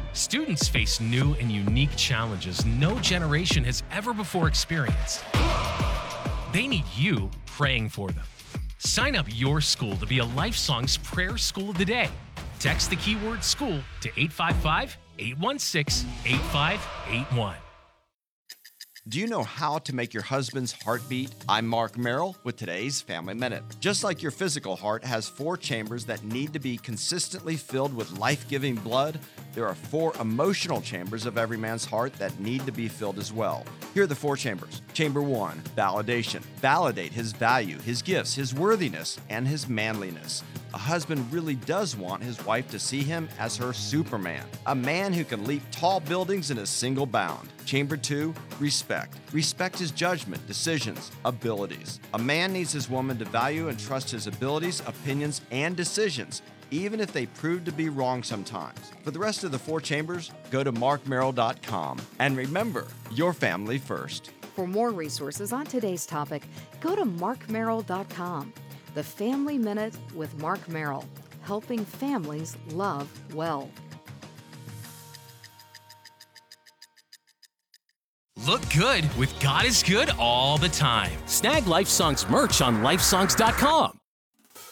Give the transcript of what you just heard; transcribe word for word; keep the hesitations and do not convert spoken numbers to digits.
Students face new and unique challenges no generation has ever before experienced. They need you praying for them. Sign up your school to be a Lifesong's Prayer School of the Day. Text the keyword school to eight five five, eight one six, eight five eight one. Do you know how to make your husband's heart beat? I'm Mark Merrill with today's Family Minute. Just like your physical heart has four chambers that need to be consistently filled with life-giving blood, there are four emotional chambers of every man's heart that need to be filled as well. Here are the four chambers. Chamber one, validation. Validate his value, his gifts, his worthiness, and his manliness. A husband really does want his wife to see him as her Superman, a man who can leap tall buildings in a single bound. Chamber two, respect. Respect his judgment, decisions, abilities. A man needs his woman to value and trust his abilities, opinions, and decisions, even if they prove to be wrong sometimes. For the rest of the four chambers, go to mark merrill dot com. And remember, your family first. For more resources on today's topic, go to mark merrill dot com. The Family Minute with Mark Merrill, helping families love well. Look good with God is Good all the time. Snag Lifesong's merch on lifesongs dot com.